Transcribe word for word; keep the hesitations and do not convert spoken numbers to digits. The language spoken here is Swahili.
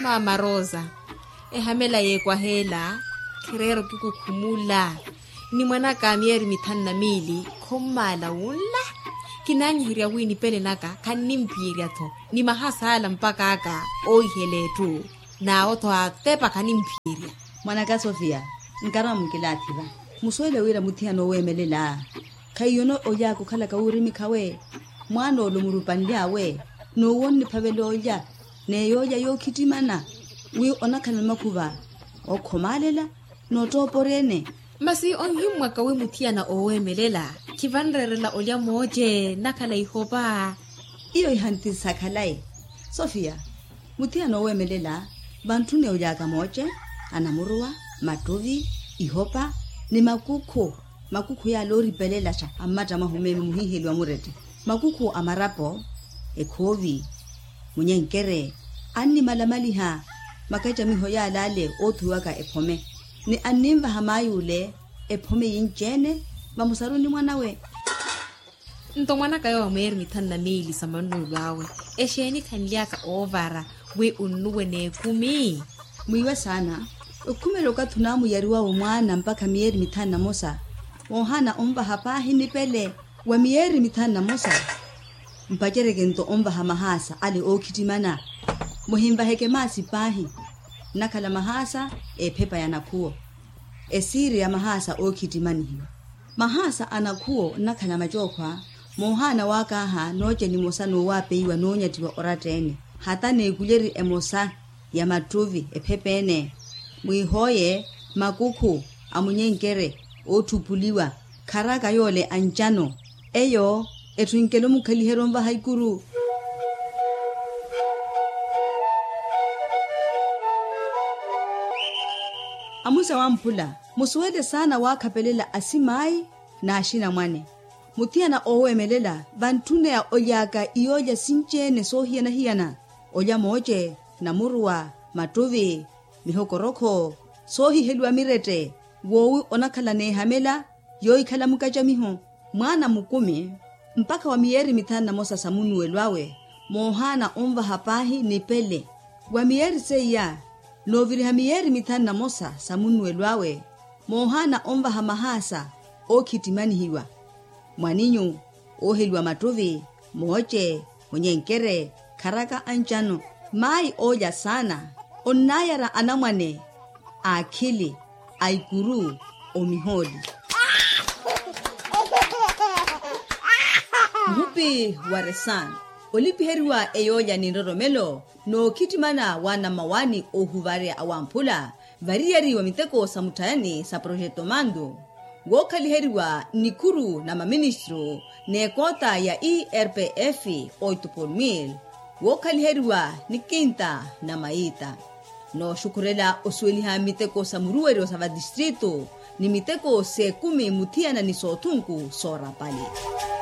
Mama Rosa, ehamela ye kwa hela, kirero kikukumula. Ni mwana kamieri mitana mili, komala unla. Kinanyi hiria wini pele naka, kanimpiria to. Ni mahasa ala mpaka aka, oi hele tu. Na oto atepa kanimpiria. Mwanaka Sofia, nkara mkilatira. Muswele wira mutiano we melela. Kayono oya kukala kaurimi kawe. Mwano lumurupandia we. No woni pavelo oya. Ne yoya yo kitimana. Wi onakana makuva. O komalela. No toporene. Masi onhimwa kawe mutiana owe melela. Kivanrerela oya moje. Nakala ihoba. Iyo ihanti sakalai. Sofia, mutiano owe melela. Bantune oya kamoje. Anamurua, matovi, ihopa. Ni makuku. Makuku ya lori pelela cha. Amata mahume muhihili wa murete. Makuku amarapo. Ekovi. Munyenkere. Ani malamali ha. Makaja miho ya lale otu waka epome. Ni animba hamayule epome yinjene. Mamusaruni mwanawe. Nto mwana kayo wa mweri mitanda mili sa manulu awe. Esheni kaniliaka ovara. We unuwe ne kumi. Mwiwe sana. Ukumeloka tunamu yariwa umwana mpaka mieri mitana mosa. Ohana omba hapa hini pele. Wa mieri mitana mosa. Mpajere gento omba hamahasa ali okitimana. Muhimba heke masi pahi. Nakala mahasa e pepa ya nakuo. Esiri ya mahasa okitimani hiyo. Mahasa anakuo nakala majokwa. Mohana wakaha noche ni mosa no wape iwa nonya tiwa oratene. Hata ne kuleri emosa ya matovi e pepene. Mwihoye makuku amunyenkere otupuliwa. Karaka yole anjano. Eyo etuinkelo mukaliheromba haikuru. Amusa wampula, musuwede sana wakapelela asimai na ashina mwane. Mutiana owe melela, bantune ya oyaka iyoja sinchene so hiana hiana. Oya moje, namurua, matovi, mihokoroko, so hihelua mirete. Wowi onakala ne hamela, yoi kala mukaja miho. Mwana mukumi, mpaka wa mieri mitana mosa samunu welwawe. Mohana omba hapahi ni pele. Wa mieri seya. Noviri hamieri mitana mosa samunu welwawe. Mohana omba hamahasa o kitimani hiwa. Mwaninyu o hilwa matovi, moche, munyenkere, karaka anchano. Mai oja sana. Onayara anamwane. Akili, aikuru, omiholi. Mupi waresan. Olipi heriwa eyoja ni nroromelo. No kitimana wana mawani o huvare awampula. Variari wa miteko samutayani sa projeto mando. Wokali heriwa nikuru na maministro. Nekota ya E R P F oito por mil. Wokali heriwa nikinta na maita. No shukurela osweliha miteko samuruero sa va distrito. Ni miteko se kumi mutiana ni sotunku sora pali.